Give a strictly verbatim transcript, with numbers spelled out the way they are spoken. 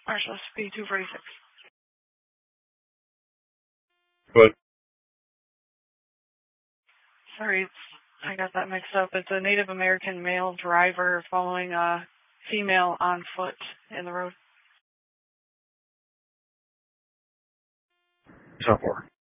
Marshall S P two forty-six. But Sorry, it's, I got that mixed up. It's a Native American male driver following a female on foot in the road. so far.